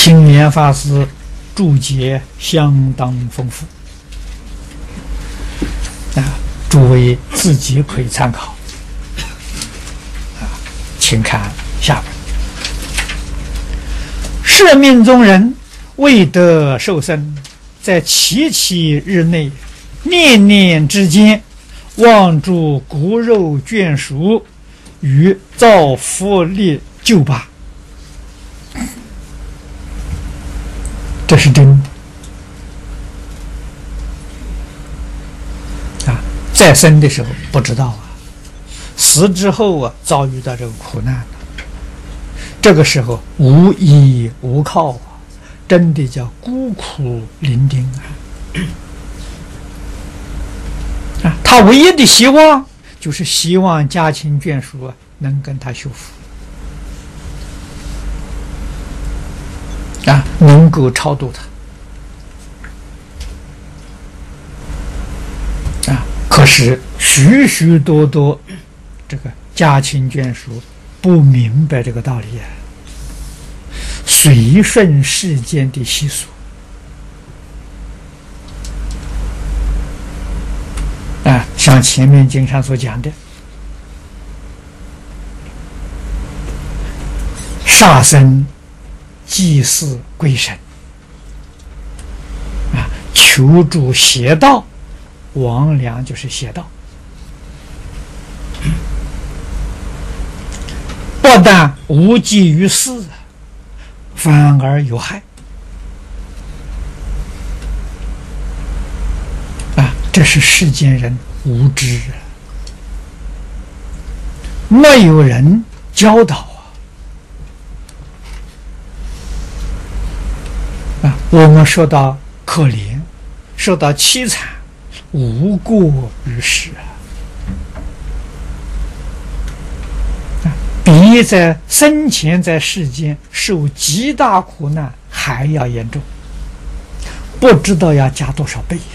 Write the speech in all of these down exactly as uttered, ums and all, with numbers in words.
青莲法师注解相当丰富啊，诸位自己可以参考啊，请看下边。摄命中人未得受生，在七七日内，念念之间，望诸骨肉眷属，与造福力救拔。这是真的啊！在生的时候不知道啊，死之后啊，遭遇到这个苦难了，这个时候无依无靠啊，真的叫孤苦伶仃啊！啊，他唯一的希望就是希望家亲眷属啊能跟他修复。啊，能够超度他啊！可是许许多多这个家亲眷属不明白这个道理啊，随顺世间的习俗啊，像前面经上所讲的，杀生祭祀鬼神啊，求助邪道，亡良就是邪道，不但无济于事，反而有害啊！这是世间人无知啊，没有人教导。我们受到可怜，受到凄惨，无过于世啊！比在生前在世间受极大苦难还要严重，不知道要加多少倍。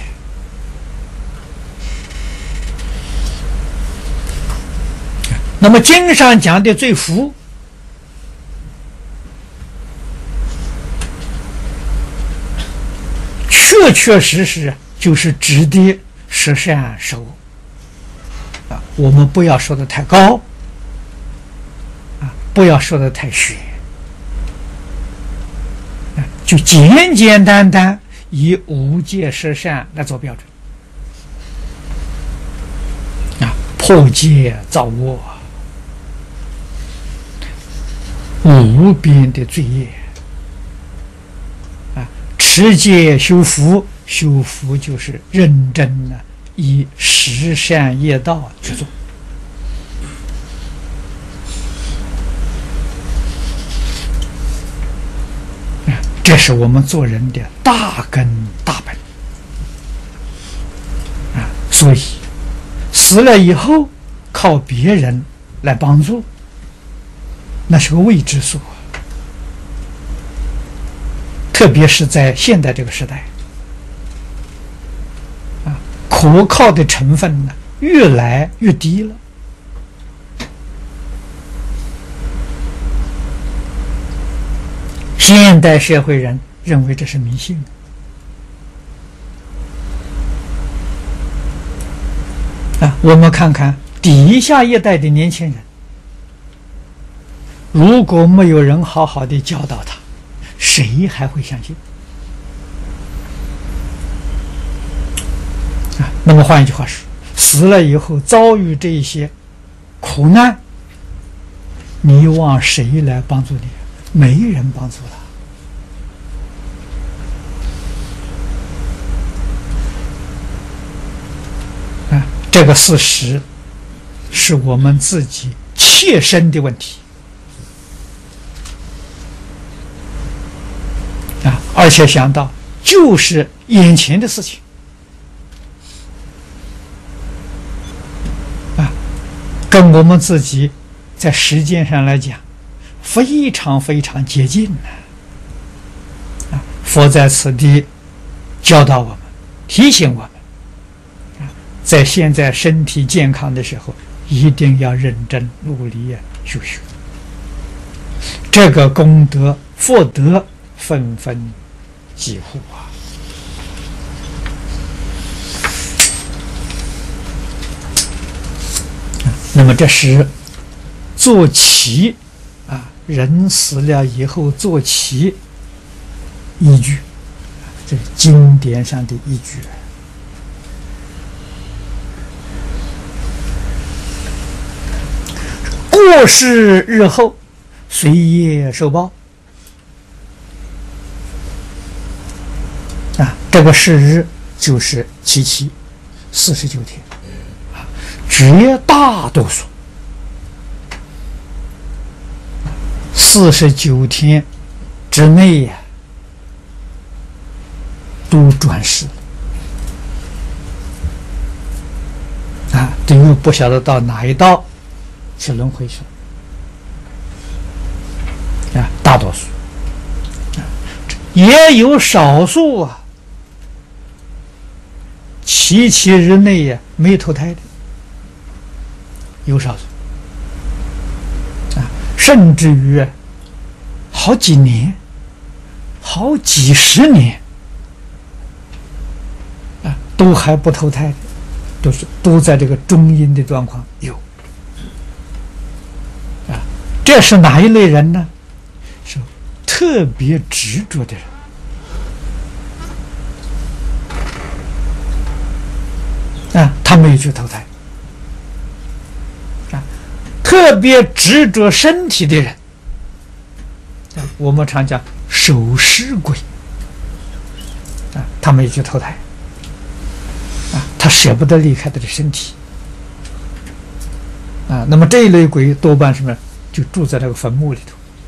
那么经上讲的罪福，确确实实就是指的十善十恶啊！我们不要说的太高啊，不要说的太虚啊，就简简单单以五戒十善来做标准啊，破戒造恶，无边的罪业。持戒修福，修福就是认真的以十善业道去做这是我们做人的大根大本啊！所以死了以后靠别人来帮助，那是个未知数。特别是在现代这个时代啊，可靠的成分呢越来越低了。现代社会人认为这是迷信啊！我们看看底下一代的年轻人，如果没有人好好的教导他，谁还会相信啊？那么换一句话说，死了以后遭遇这一些苦难，你望谁来帮助你？没人帮助了啊！这个事实是我们自己切身的问题啊！而且想到就是眼前的事情啊，跟我们自己在时间上来讲非常非常接近啊！佛在此地教导我们，提醒我们啊，在现在身体健康的时候，一定要认真努力啊修修。这个功德福德纷纷疾呼啊！那么这是坐骑啊，人死了以后坐骑依据，这是经典上的依据。过世日后，随业受报啊，这个世日就是七七四十九天。绝大多数四十九天之内呀、啊，都转世了啊！这又不晓得到哪一道去轮回去了啊！大多数啊，也有少数啊，七七日内呀、啊、没投胎的。有少数啊，甚至于好几年、好几十年啊，都还不投胎的，都是都在这个中阴的状况有啊。这是哪一类人呢？是特别执着的人啊，他没有去投胎。特别执着身体的人，我们常讲守尸鬼啊，他没去投胎啊，他舍不得离开他的身体啊。那么这一类鬼多半什么，就住在那个坟墓里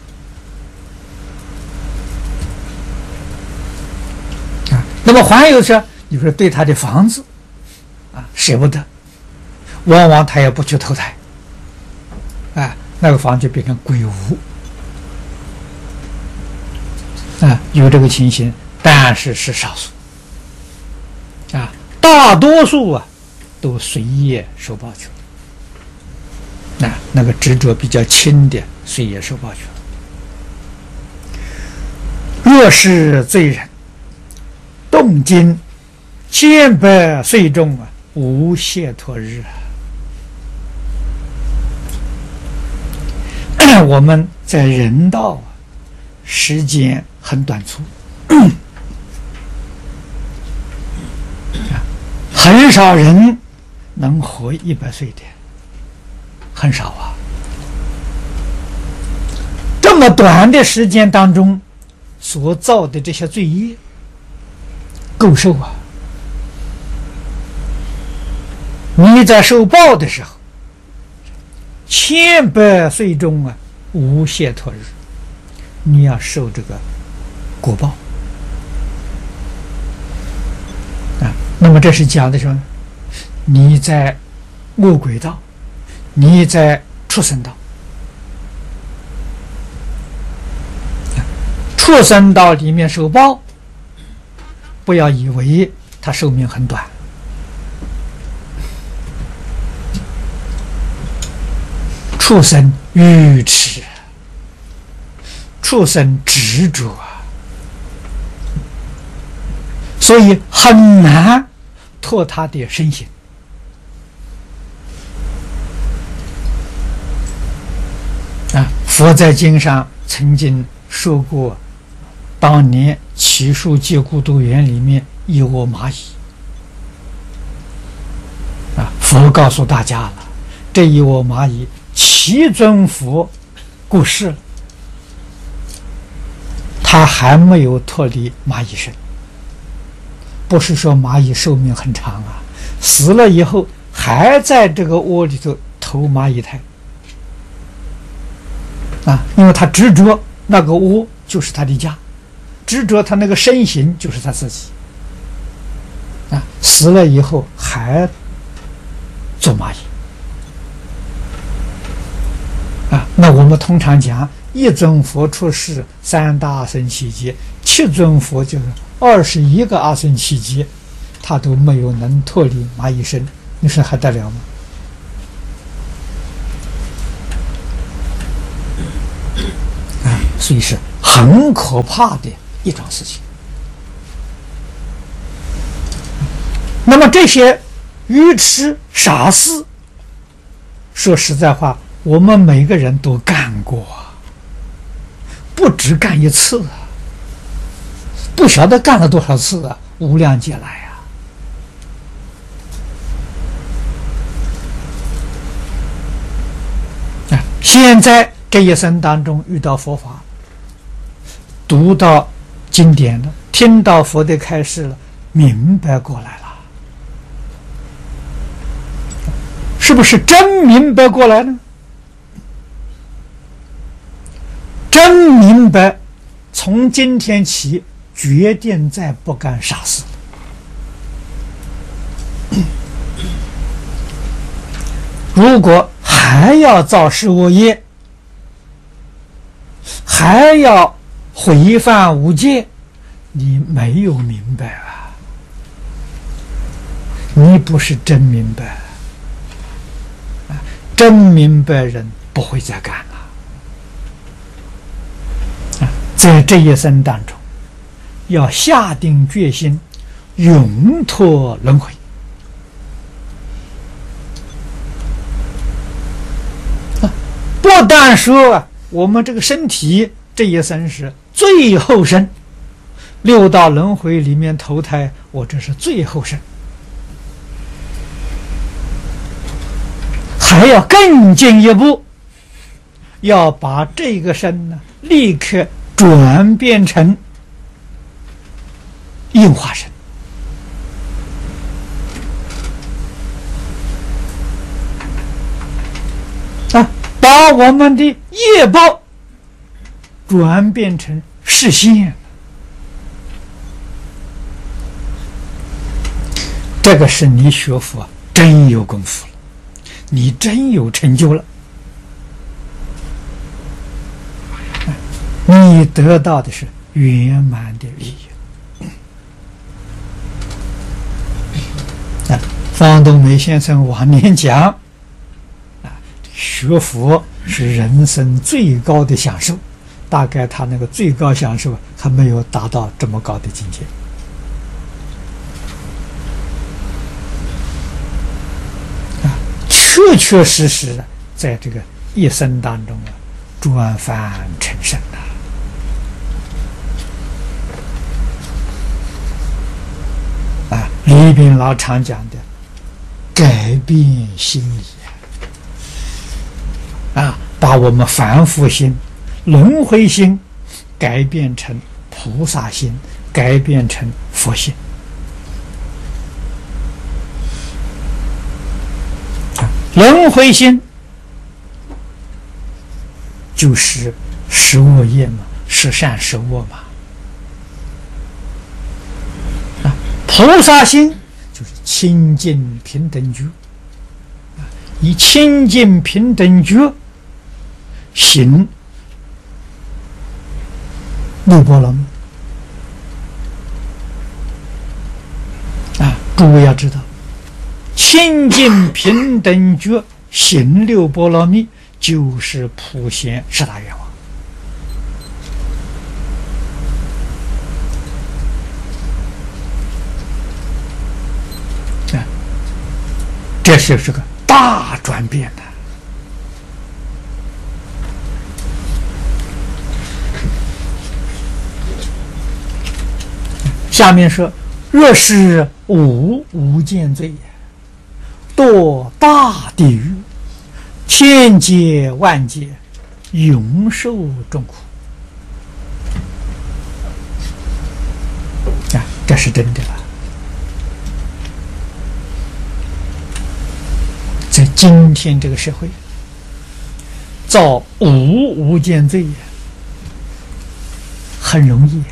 头啊。那么还有是，你说对他的房子啊舍不得，往往他也不去投胎。啊，那个房就变成鬼屋啊，有这个情形，但是是少数啊，大多数啊都随业受报去了。那、啊、那个执着比较轻的，随业受报去了。若是罪人，动经千百岁中啊，无解脱日啊。我们在人道时间很短促，很少人能活一百岁的，很少啊。这么短的时间当中所造的这些罪业，够受啊！你在受报的时候，千百岁中啊，无解脱日，你要受这个果报啊。那么这是讲的什么？你在恶鬼道，你在畜生道，畜生道里面受报，不要以为他寿命很短。畜生愚痴，畜生执着啊，所以很难脱他的身形啊。佛在经上曾经说过，当年祇树戒孤独园里面一窝蚂蚁啊，佛告诉大家了，这一窝蚂蚁其尊佛过世了，他还没有脱离蚂蚁身。不是说蚂蚁寿命很长啊，死了以后还在这个窝里头投蚂蚁胎啊，因为他执着那个窝就是他的家，执着他那个身形就是他自己啊，死了以后还做蚂蚁。啊，那我们通常讲一尊佛出世，三大阿僧祇劫，七尊佛就是二十一个阿僧祇劫，他都没有能脱离蚂蚁身，你说还得了吗？啊，所以是很可怕的一桩事情。那么这些愚痴傻事，说实在话，我们每个人都干过，不止干一次啊，不晓得干了多少次啊，无量劫来啊！啊，现在这一生当中遇到佛法，读到经典了，听到佛的开示了，明白过来了。是不是真明白过来呢？真明白，从今天起决定再不干傻事。如果还要造事恶业，还要毁犯五戒，你没有明白啊，你不是真明白。真明白人不会再干了啊！在这一生当中，要下定决心，永脱轮回啊！不但说啊，我们这个身体这一生是最后生，六道轮回里面投胎，我这是最后生。还要更进一步，要把这个身呢立刻转变成应化身啊，把我们的业报转变成实现。这个是你学佛真有功夫了，你真有成就了，你得到的是圆满的利益。啊，方东梅先生往年讲，啊，学佛是人生最高的享受，大概他那个最高享受还没有达到这么高的境界。确确实实的，在这个一生当中啊，转凡成圣啊！啊，李炳老常讲的，改变心理啊，把我们凡夫心、轮回心改变成菩萨心，改变成佛心。轮回心就是十恶业嘛，十善十恶嘛。啊，菩萨心就是清净平等觉，啊，以清净平等觉行六波罗蜜。啊，诸位要知道。清净平等觉行六波罗蜜，就是普贤十大愿望啊！这就是个大转变的。下面说：若是无无间罪也，堕大地狱，千劫万劫，永受众苦。啊，这是真的了。在今天这个社会，造无无间罪很容易。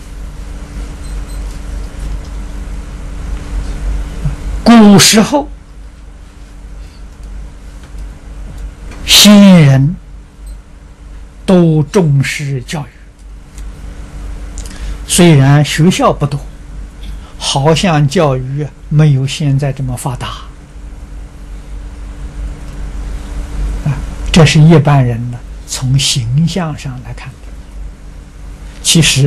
古时候先人都重视教育，虽然学校不多，好像教育没有现在这么发达啊，这是一般人呢从形象上来看的。其实